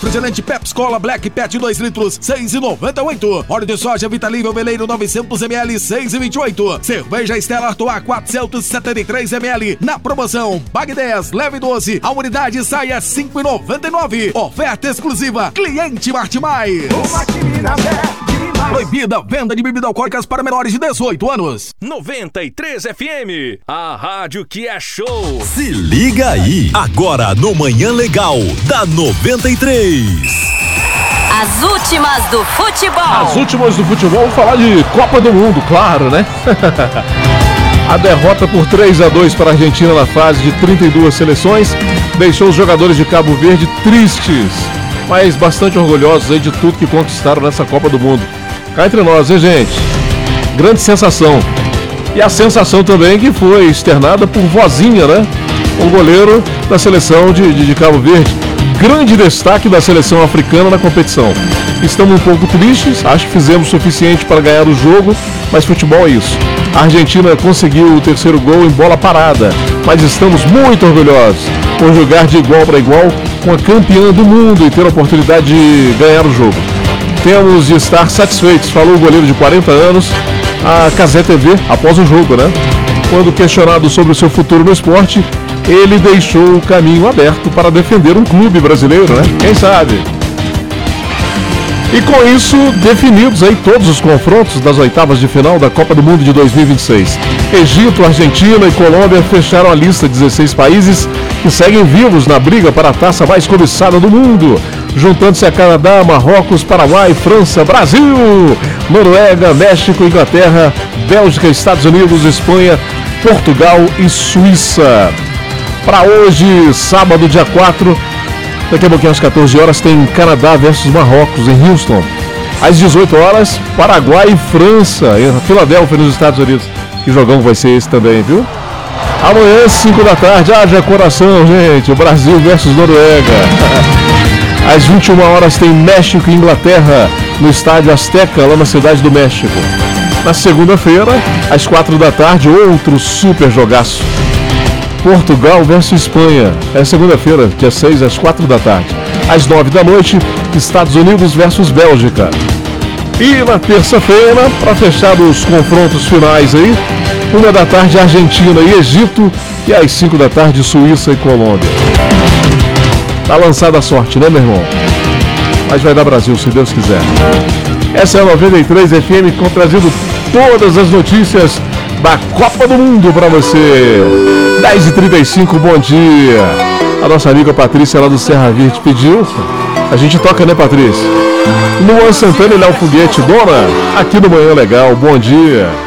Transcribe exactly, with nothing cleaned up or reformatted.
Refrigerante Pepsi Cola Black Pet dois litros, seis reais e noventa e oito centavos. Óleo de soja Vitalível Veleiro novecentos mililitros, seis reais e vinte e oito centavos. Cerveja Stella Artois quatrocentos e setenta e três mililitros. Na promoção, Bag dez, leve doze. A unidade sai a cinco reais e noventa e nove centavos. Oferta exclusiva, cliente Martimais. Proibida venda de bebidas alcoólicas para menores de dezoito anos. noventa e três F M, a rádio que é show. Se liga aí, agora no Manhã Legal da noventa e três. As últimas do futebol. As últimas do futebol, vamos falar de Copa do Mundo, claro, né? A derrota por três a dois para a Argentina na fase de trinta e duas seleções deixou os jogadores de Cabo Verde tristes, mas bastante orgulhosos aí de tudo que conquistaram nessa Copa do Mundo. Cá entre nós, hein, gente? Grande sensação. E a sensação também que foi externada por Vozinha, né? O goleiro da seleção de, de, de Cabo Verde. Grande destaque da seleção africana na competição. Estamos um pouco tristes, acho que fizemos o suficiente para ganhar o jogo, mas futebol é isso. A Argentina conseguiu o terceiro gol em bola parada, mas estamos muito orgulhosos por jogar de igual para igual com a campeã do mundo e ter a oportunidade de ganhar o jogo. Temos de estar satisfeitos, falou o goleiro de quarenta anos, a Cazé T V, após o jogo, né? Quando questionado sobre o seu futuro no esporte, ele deixou o caminho aberto para defender um clube brasileiro, né? Quem sabe? E com isso, definidos aí todos os confrontos das oitavas de final da Copa do Mundo de dois mil e vinte e seis. Egito, Argentina e Colômbia fecharam a lista de dezesseis países que seguem vivos na briga para a taça mais cobiçada do mundo, juntando-se a Canadá, Marrocos, Paraguai, França, Brasil, Noruega, México, Inglaterra, Bélgica, Estados Unidos, Espanha, Portugal e Suíça. Para hoje, sábado, dia quatro, daqui a pouquinho às quatorze horas, tem Canadá versus Marrocos em Houston. Às dezoito horas, Paraguai e França, em Filadélfia, nos Estados Unidos. Que jogão vai ser esse também, viu? Amanhã, cinco da tarde, haja coração, gente. O Brasil versus Noruega. Às vinte e uma horas tem México e Inglaterra, no estádio Azteca, lá na Cidade do México. Na segunda-feira, às quatro da tarde, outro super jogaço. Portugal versus Espanha. É segunda-feira, dia seis, às quatro da tarde. Às nove da noite, Estados Unidos versus Bélgica. E na terça-feira, para fechar os confrontos finais aí, uma da tarde, Argentina e Egito. E às cinco da tarde, Suíça e Colômbia. Tá lançada a sorte, né, meu irmão? Mas vai dar Brasil, se Deus quiser. Essa é a noventa e três F M, trazendo todas as notícias da Copa do Mundo para você. dez e trinta e cinco, bom dia. A nossa amiga Patrícia lá do Serra Verde pediu. A gente toca, né, Patrícia? Luan Santana e Léo Foguete, dona, aqui no Manhã Legal, bom dia.